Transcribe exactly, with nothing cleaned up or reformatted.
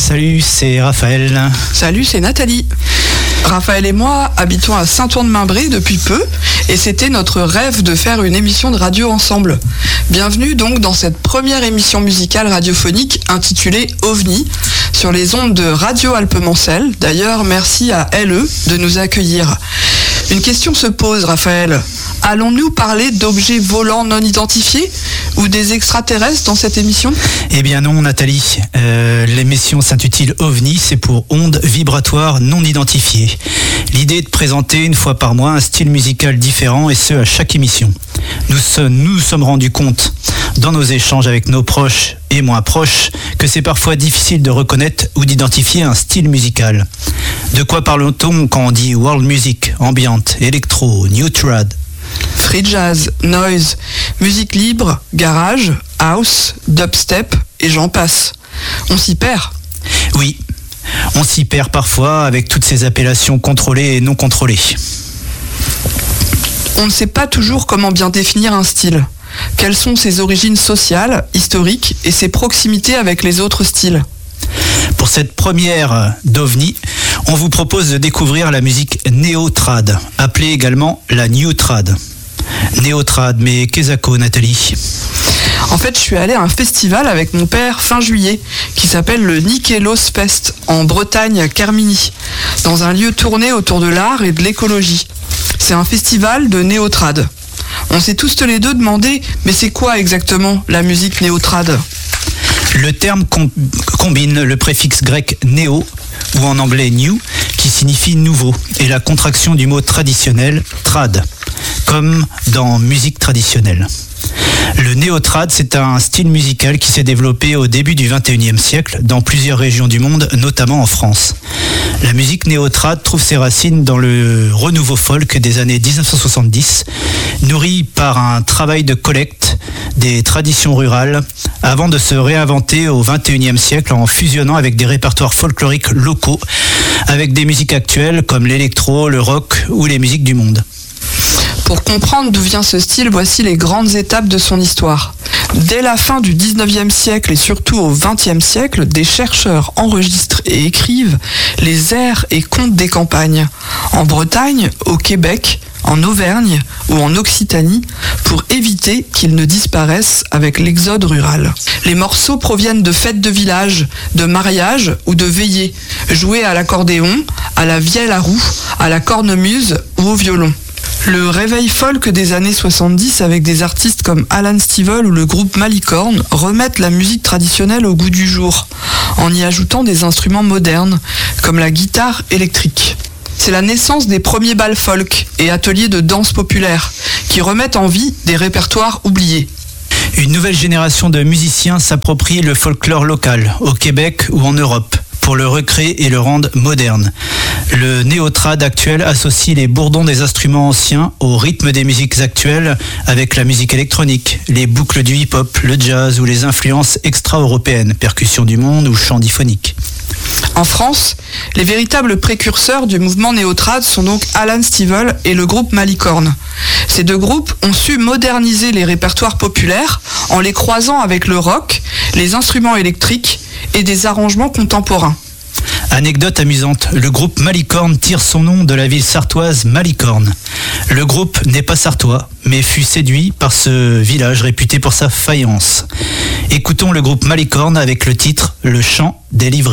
Salut, c'est Raphaël. Salut, c'est Nathalie. Raphaël et moi habitons à Saint-Ouen-de-Mimbré depuis peu et c'était notre rêve de faire une émission de radio ensemble. Bienvenue donc dans cette première émission musicale radiophonique intitulée OVNI sur les ondes de Radio Alpemancel. D'ailleurs, merci à L E de nous accueillir. Une question se pose, Raphaël. Allons-nous parler d'objets volants non identifiés ou des extraterrestres dans cette émission ? Eh bien non, Nathalie. Euh, l'émission s'intitule OVNI, c'est pour ondes vibratoires non identifiées. L'idée est de présenter une fois par mois un style musical différent et ce à chaque émission. Nous sommes, nous nous sommes rendus compte dans nos échanges avec nos proches et moins proches que c'est parfois difficile de reconnaître ou d'identifier un style musical. De quoi parle-t-on quand on dit world music, ambiante, électro, new trad ? Free jazz, noise, musique libre, garage, house, dubstep et j'en passe. On s'y perd. Oui, on s'y perd parfois avec toutes ces appellations contrôlées et non contrôlées. On ne sait pas toujours comment bien définir un style. Quelles sont ses origines sociales, historiques et ses proximités avec les autres styles ? Pour cette première d'OVNI, on vous propose de découvrir la musique néo-trad, appelée également la new trad. Néo-trad, mais qu'est-ce que Nathalie ? En fait, je suis allée à un festival avec mon père fin juillet, qui s'appelle le Nikelos Fest, en Bretagne, à Carmigny, dans un lieu tourné autour de l'art et de l'écologie. C'est un festival de néo-trad. On s'est tous les deux demandé, mais c'est quoi exactement la musique néo-trad ? Le terme com- combine le préfixe grec néo, ou en anglais new, qui signifie nouveau, et la contraction du mot traditionnel, trad, comme dans musique traditionnelle. Le néo-trad, c'est un style musical qui s'est développé au début du vingt et unième siècle dans plusieurs régions du monde, notamment en France. La musique néo-trad trouve ses racines dans le renouveau folk des années dix-neuf cent soixante-dix, nourri par un travail de collecte des traditions rurales, avant de se réinventer au vingt et unième siècle en fusionnant avec des répertoires folkloriques locaux, avec des musiques actuelles comme l'électro, le rock ou les musiques du monde. Pour comprendre d'où vient ce style, voici les grandes étapes de son histoire. Dès la fin du dix-neuvième siècle et surtout au vingtième siècle, des chercheurs enregistrent et écrivent les airs et contes des campagnes, en Bretagne, au Québec, en Auvergne ou en Occitanie, pour éviter qu'ils ne disparaissent avec l'exode rural. Les morceaux proviennent de fêtes de village, de mariages ou de veillées, joués à l'accordéon, à la vielle à roue, à la cornemuse ou au violon. Le réveil folk des années soixante-dix avec des artistes comme Alan Stivell ou le groupe Malicorne remettent la musique traditionnelle au goût du jour, en y ajoutant des instruments modernes, comme la guitare électrique. C'est la naissance des premiers bals folk et ateliers de danse populaire, qui remettent en vie des répertoires oubliés. Une nouvelle génération de musiciens s'approprie le folklore local, au Québec ou en Europe, pour le recréer et le rendre moderne. Le néo-trad actuel associe les bourdons des instruments anciens au rythme des musiques actuelles avec la musique électronique, les boucles du hip-hop, le jazz ou les influences extra-européennes, percussions du monde ou chant diphonique. En France, les véritables précurseurs du mouvement néo-trad sont donc Alan Stivell et le groupe Malicorne. Ces deux groupes ont su moderniser les répertoires populaires en les croisant avec le rock, les instruments électriques et des arrangements contemporains. Anecdote amusante, le groupe Malicorne tire son nom de la ville sartoise Malicorne. Le groupe n'est pas sartois, mais fut séduit par ce village réputé pour sa faïence. Écoutons le groupe Malicorne avec le titre « Le chant des livrées ».